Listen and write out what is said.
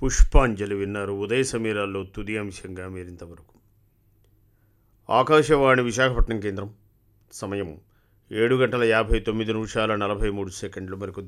పుష్పాంజలి విన్నారు. ఉదయ సమీరాల్లో తుది అంశంగా మీరింతవరకు. ఆకాశవాణి విశాఖపట్నం కేంద్రం. సమయం 7:59 నిమిషాల 43 సెకండ్లు. మరికొద్ది